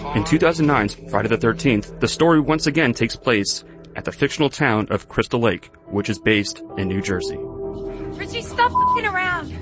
In 2009's Friday the 13th, the story once again takes place at the fictional town of Crystal Lake, which is based in New Jersey. Richie, stop looking around!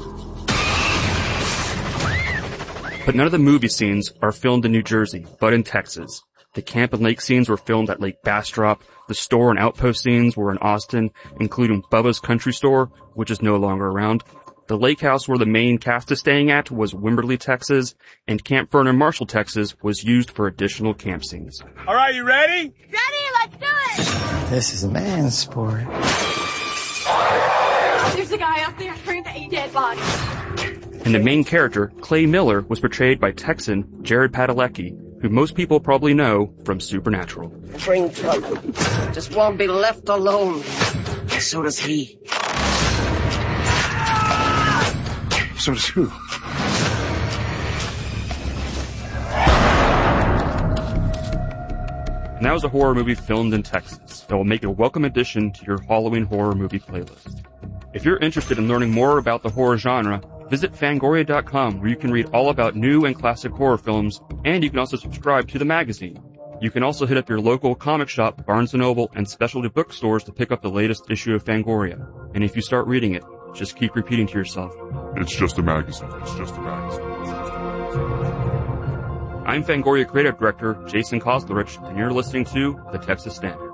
But none of the movie scenes are filmed in New Jersey, but in Texas. The camp and lake scenes were filmed at Lake Bastrop. The store and outpost scenes were in Austin, including Bubba's Country Store, which is no longer around. The lake house where the main cast is staying at was Wimberley, Texas, and Camp Vernon Marshall, Texas was used for additional camp scenes. All right, you ready? Ready, let's do it! This is a man's sport. There's a guy up there carrying the 8 dead bodies. And the main character, Clay Miller, was portrayed by Texan Jared Padalecki, who most people probably know from Supernatural. Train truck just won't be left alone. So does he. So does who? And that was a horror movie filmed in Texas that will make a welcome addition to your Halloween horror movie playlist. If you're interested in learning more about the horror genre, visit Fangoria.com, where you can read all about new and classic horror films, and you can also subscribe to the magazine. You can also hit up your local comic shop, Barnes & Noble, and specialty bookstores to pick up the latest issue of Fangoria. And if you start reading it, just keep repeating to yourself, It's just a magazine. It's just a magazine. I'm Fangoria Creative Director Jason Koslerich, and you're listening to The Texas Standard.